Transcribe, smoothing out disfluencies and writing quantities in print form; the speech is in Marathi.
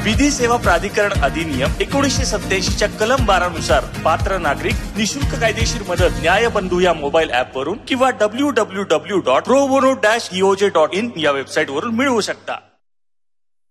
विधी सेवा प्राधिकरण अधिनियम 1987 च्या कलम 12 नुसार पात्र नागरिक निशुल्क कायदेशीर मदत न्यायबंधू या मोबाईल ऍप वरून किंवा www.probono-eoj.in या वेबसाईट वरून मिळवू शकता.